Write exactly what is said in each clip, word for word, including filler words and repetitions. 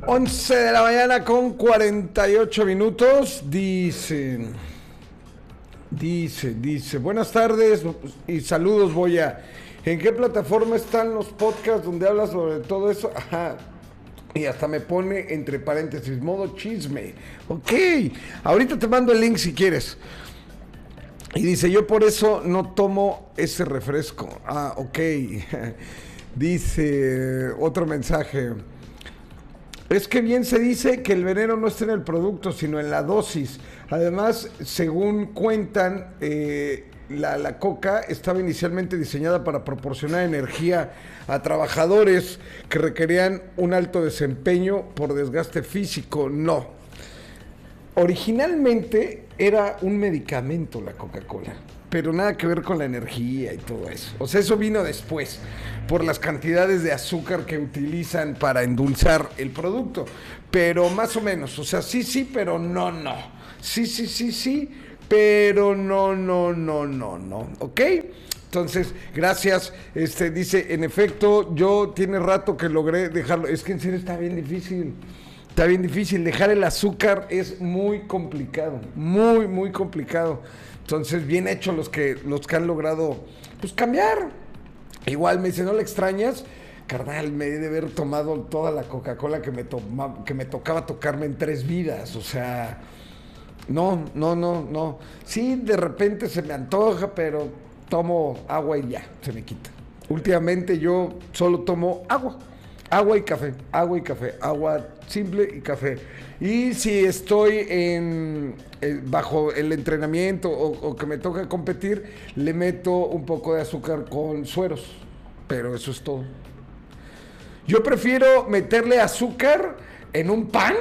once de la mañana con cuarenta y ocho minutos. Dicen, dice, dice, buenas tardes y saludos, Boya. ¿En qué plataforma están los podcasts donde hablas sobre todo eso? Ajá. Y hasta me pone entre paréntesis, modo chisme. Ok, ahorita te mando el link si quieres. Y dice, yo por eso no tomo ese refresco. Ah, ok. Dice otro mensaje. Es que bien se dice que el veneno no está en el producto, sino en la dosis. Además, según cuentan, eh, la, la coca estaba inicialmente diseñada para proporcionar energía a trabajadores que requerían un alto desempeño por desgaste físico. No. Originalmente era un medicamento la Coca-Cola, pero nada que ver con la energía y todo eso. O sea, eso vino después, por las cantidades de azúcar que utilizan para endulzar el producto. Pero más o menos, o sea, sí, sí, pero no, no. Sí, sí, sí, sí, pero no, no, no, no, no. ¿Ok? Entonces, gracias. Este dice, en efecto, yo tiene rato que logré dejarlo. Es que en serio está bien difícil. Está bien difícil. Dejar el azúcar es muy complicado. Muy, muy complicado. Entonces, bien hecho los que, los que han logrado, pues, cambiar. Igual me dice, ¿no le extrañas? Carnal, me he de haber tomado toda la Coca-Cola que me, toma, que me tocaba tocarme en tres vidas. O sea, no, no, no, no. Sí, de repente se me antoja, pero tomo agua y ya, se me quita. Últimamente yo solo tomo agua. Agua y café, agua y café, agua simple y café. Y si estoy en, eh, bajo el entrenamiento o, o que me toca competir, le meto un poco de azúcar con sueros. Pero eso es todo. Yo prefiero meterle azúcar en un pan.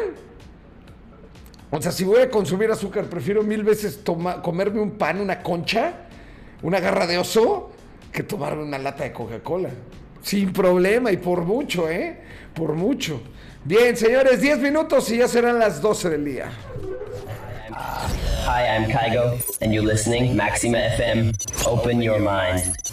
O sea, si voy a consumir azúcar, prefiero mil veces toma, comerme un pan, una concha, una garra de oso, que tomarme una lata de Coca-Cola. Sin problema y por mucho, ¿eh? Por mucho. Bien, señores, diez minutos y ya serán las doce del día. Hi, I'm Kygo, and you're listening Maxima F M. Open your mind.